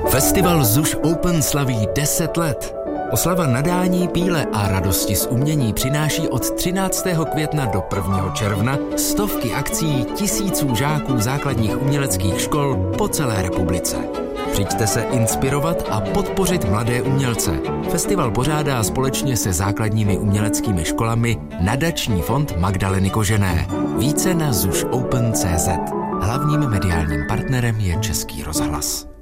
Festival ZUŠ Open slaví 10 let. Oslava nadání, píle a radosti z umění přináší od 13. května do 1. června stovky akcí tisíců žáků základních uměleckých škol po celé republice. Přijďte se inspirovat a podpořit mladé umělce. Festival pořádá společně se základními uměleckými školami Nadační fond Magdaleny Kožené. Více na zušopen.cz. Hlavním mediálním partnerem je Český rozhlas.